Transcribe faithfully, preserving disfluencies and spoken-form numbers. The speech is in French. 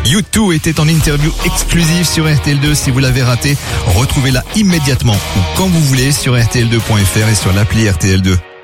U deux était en interview exclusive sur R T L deux. Si vous l'avez raté, retrouvez-la immédiatement ou quand vous voulez sur R T L deux point F R et sur l'appli R T L deux.